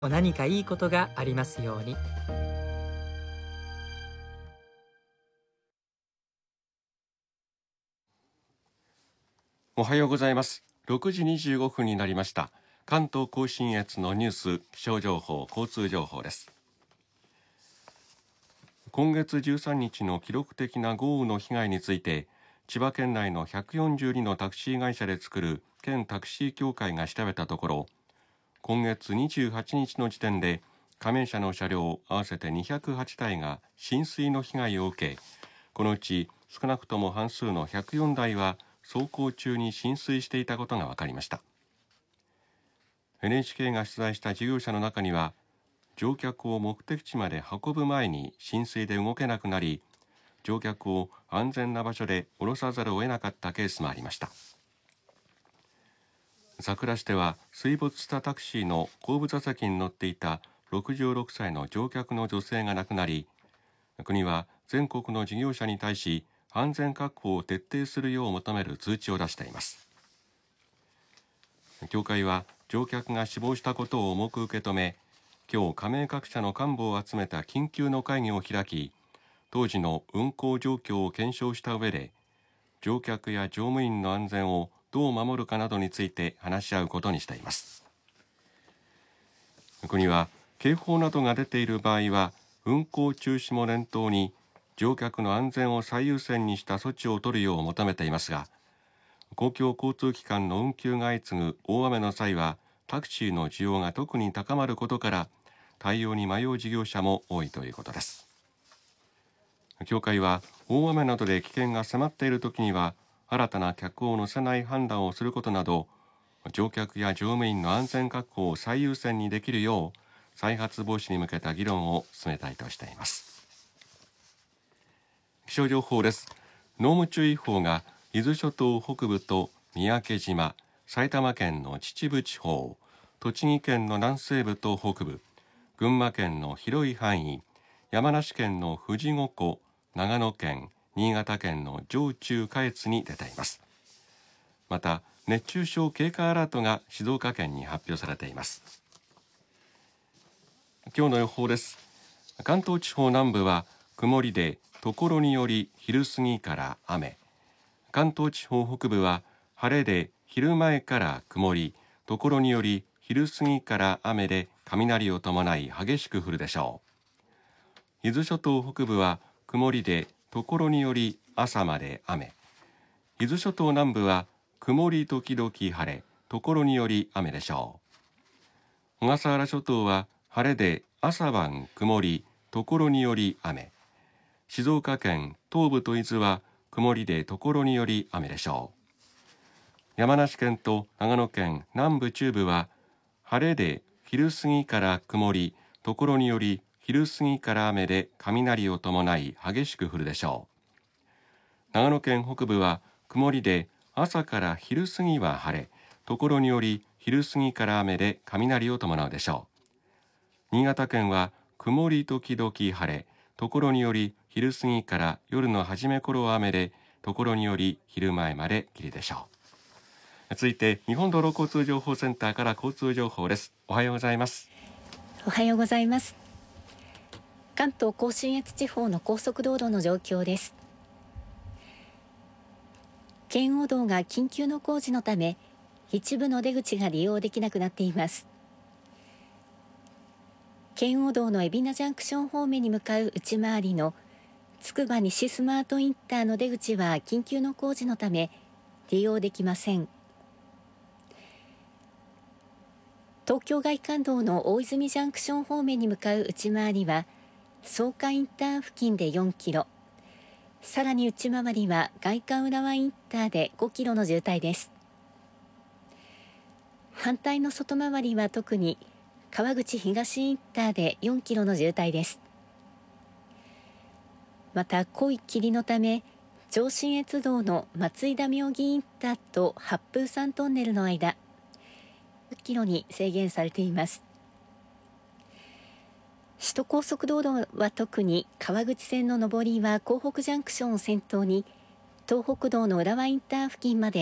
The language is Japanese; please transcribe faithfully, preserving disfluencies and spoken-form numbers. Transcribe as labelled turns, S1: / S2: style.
S1: 何かいいことがありますように。
S2: おはようございます。ろくじにじゅうごふんになりました。関東甲信越のニュース、気象情報、交通情報です。今月じゅうさんにちの記録的な豪雨の被害について、千葉県内のひゃくよんじゅうにのタクシー会社で作る県タクシー協会が調べたところ、今月にじゅうはちにちの時点で加盟社の車両合わせてにひゃくはちだいが浸水の被害を受け、このうち少なくとも半数のひゃくよんだいは走行中に浸水していたことが分かりました。 エヌエイチケー が取材した事業者の中には、乗客を目的地まで運ぶ前に浸水で動けなくなり、乗客を安全な場所で降ろさざるを得なかったケースもありました。佐倉市では水没したタクシーの後部座席に乗っていたろくじゅうろくさいの乗客の女性が亡くなり、国は全国の事業者に対し安全確保を徹底するよう求める通知を出しています。協会は乗客が死亡したことを重く受け止め、今日加盟各社の幹部を集めた緊急の会議を開き、当時の運行状況を検証した上で、乗客や乗務員の安全をどう守るかなどについて話し合うことにしています。国は警報などが出ている場合は運行中止も念頭に乗客の安全を最優先にした措置を取るよう求めていますが、公共交通機関の運休が相次ぐ大雨の際はタクシーの需要が特に高まることから対応に迷う事業者も多いということです。協会は大雨などで危険が迫っているときには新たな客を乗せない判断をすることなど、乗客や乗務員の安全確保を最優先にできるよう再発防止に向けた議論を進めたいとしています。気象情報です。濃霧注意報が伊豆諸島北部と三宅島、埼玉県の秩父地方、栃木県の南西部と北部、群馬県の広い範囲、山梨県の富士五湖、長野県、新潟県の上中下越に出ています。また熱中症警戒アラートが静岡県に発表されています。今日の予報です。関東地方南部は曇りでところにより昼過ぎから雨、関東地方北部は晴れで昼前から曇り、ところにより昼過ぎから雨で雷を伴い激しく降るでしょう。伊豆諸島北部は曇りでところにより朝まで雨、伊豆諸島南部は曇り時々晴れ、ところにより雨でしょう。小笠原諸島は晴れで朝晩曇り、ところにより雨、静岡県東部と伊豆は曇りでところにより雨でしょう。山梨県と長野県南部中部は晴れで昼過ぎから曇り、ところにより昼過ぎから雨で雷を伴い激しく降るでしょう。長野県北部は曇りで朝から昼過ぎは晴れ、ところにより昼過ぎから雨で雷を伴うでしょう。新潟県は曇り時々晴れ、ところにより昼過ぎから夜の初め頃は雨で、ところにより昼前まで霧でしょう。続いて日本道路交通情報センターから交通情報です。おはようございます。
S3: おはようございます。関東甲信越地方の高速道路の状況です。圏央道が緊急の工事のため一部の出口が利用できなくなっています。圏央道の海老名ジャンクション方面に向かう内回りのつくば西スマートインターの出口は緊急の工事のため利用できません。東京外環道の大泉ジャンクション方面に向かう内回りは草加インター付近でよんキロ、さらに内回りは外環浦和インターでごキロの渋滞です。反対の外回りは特に川口東インターでよんキロの渋滞です。また濃い霧のため上信越道の松井田妙義インターと八風山トンネルの間じゅっキロに制限されています。首都高速道路は特に川口線の上りは港北ジャンクションを先頭に東北道の浦和インター付近まで